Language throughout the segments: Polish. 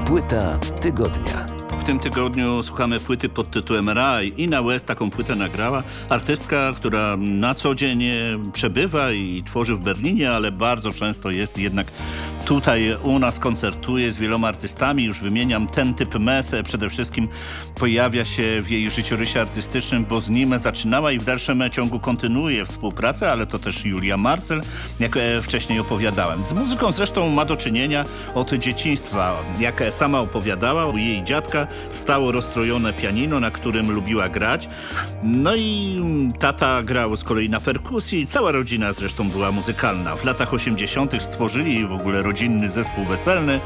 Płyta tygodnia. W tym tygodniu słuchamy płyty pod tytułem Raj. Ina West taką płytę nagrała. Artystka, która na co dzień przebywa i tworzy w Berlinie, ale bardzo często jest jednak tutaj u nas, koncertuje z wieloma artystami. Już wymieniam ten typ Messe. Przede wszystkim pojawia się w jej życiorysie artystycznym, bo z nim zaczynała i w dalszym ciągu kontynuuje współpracę, ale to też Julia Marcel, jak wcześniej opowiadałem. Z muzyką zresztą ma do czynienia od dzieciństwa. Jak sama opowiadała, u jej dziadka stało rozstrojone pianino, na którym lubiła grać. No i tata grał z kolei na perkusji. Cała rodzina zresztą była muzykalna. W latach 80. stworzyli w ogóle rodzinny zespół weselny.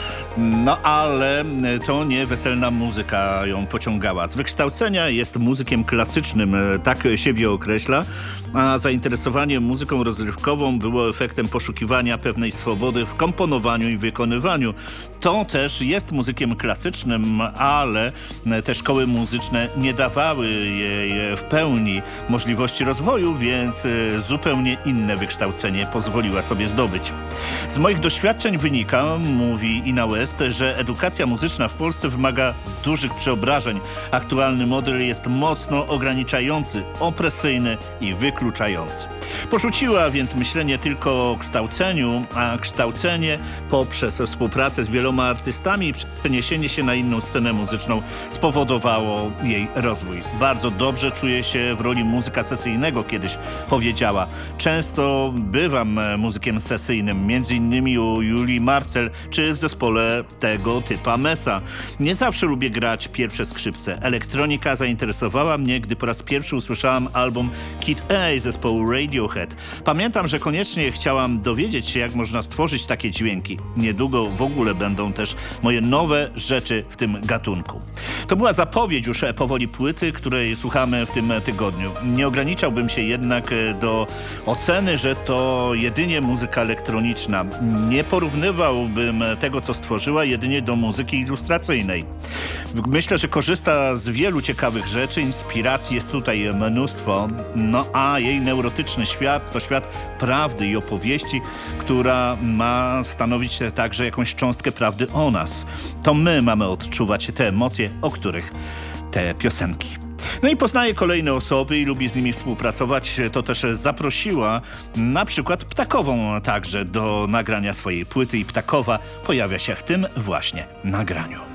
No ale to nie weselna muzyka ją pociągała. Z wykształcenia jest muzykiem klasycznym, tak siebie określa, a zainteresowanie muzyką rozrywkową było efektem poszukiwania pewnej swobody w komponowaniu i wykonywaniu. To też jest muzykiem klasycznym, ale te szkoły muzyczne nie dawały jej w pełni możliwości rozwoju, więc zupełnie inne wykształcenie pozwoliła sobie zdobyć. Z moich doświadczeń wynika, mówi Ina West, że edukacja muzyczna w Polsce wymaga dużych przeobrażeń. Aktualny model jest mocno ograniczający, opresyjny i wykluczający. Porzuciła więc myślenie tylko o kształceniu, a kształcenie poprzez współpracę z wieloma artystami i przeniesienie się na inną scenę muzyczną spowodowało jej rozwój. Bardzo dobrze czuję się w roli muzyka sesyjnego, kiedyś powiedziała. Często bywam muzykiem sesyjnym, między innymi u Julii Marcel, czy w zespole tego typa Messa. Nie zawsze lubię grać pierwsze skrzypce. Elektronika zainteresowała mnie, gdy po raz pierwszy usłyszałam album Kid A zespołu Radiohead. Pamiętam, że koniecznie chciałam dowiedzieć się, jak można stworzyć takie dźwięki. Niedługo w ogóle będą też moje nowe rzeczy w tym gatunku. To była zapowiedź już powoli płyty, której słuchamy w tym tygodniu. Nie ograniczałbym się jednak do oceny, że to jedynie muzyka elektroniczna. Nie porównywałbym tego, co stworzyła, jedynie do muzyki ilustracyjnej. Myślę, że korzysta z wielu ciekawych rzeczy, inspiracji jest tutaj mnóstwo, no a jej neurotyczny świat to świat prawdy i opowieści, która ma stanowić także jakąś cząstkę prawdy o nas. To my mamy odczuwać te emocje, o których te piosenki. No i poznaje kolejne osoby i lubi z nimi współpracować. To też zaprosiła na przykład Ptakową także do nagrania swojej płyty i Ptakowa pojawia się w tym właśnie nagraniu.